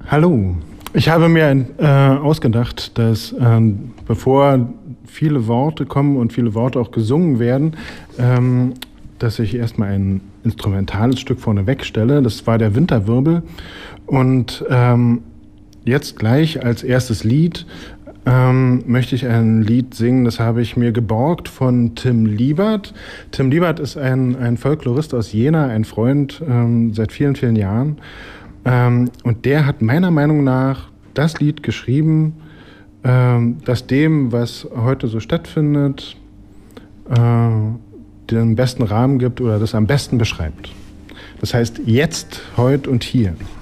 Hallo. Ich habe mir ausgedacht, dass bevor viele Worte kommen und viele Worte auch gesungen werden, dass ich erstmal ein instrumentales Stück vorneweg stelle. Das war der Winterwirbel. Und jetzt gleich als erstes Lied möchte ich ein Lied singen, das habe ich mir geborgt von Tim Liebert. Tim Liebert ist ein Folklorist aus Jena, ein Freund seit vielen, vielen Jahren. Und der hat meiner Meinung nach das Lied geschrieben, das dem, was heute so stattfindet, den besten Rahmen gibt oder das am besten beschreibt. Das heißt, jetzt, heute und hier.